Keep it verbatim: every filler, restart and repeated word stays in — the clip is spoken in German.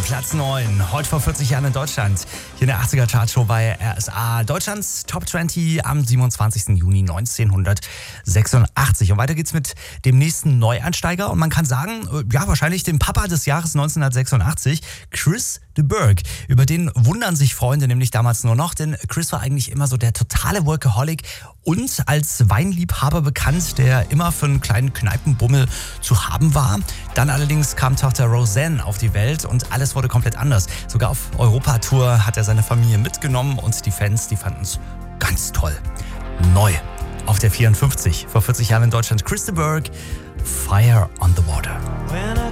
Platz neun. Heute vor vierzig Jahren in Deutschland. Hier in der achtziger Chartshow bei R S A. Deutschlands Top zwanzig am siebenundzwanzigsten Juni neunzehnhundertsechsundachtzig. Und weiter geht's mit dem nächsten Neueinsteiger. Und man kann sagen, ja, wahrscheinlich dem Papa des Jahres neunzehnhundertsechsundachtzig, Chris de Burgh. Über den wundern sich Freunde nämlich damals nur noch, denn Chris war eigentlich immer so der totale Workaholic und als Weinliebhaber bekannt, der immer für einen kleinen Kneipenbummel zu haben war. Dann allerdings kam Tochter Roseanne auf die Welt und alles wurde komplett anders. Sogar auf Europatour hat er seine Familie mitgenommen und die Fans, die fanden es ganz toll. Neu auf der vierundfünfzig, vor vierzig Jahren in Deutschland, Chris de Burgh, Fire on the Water. When I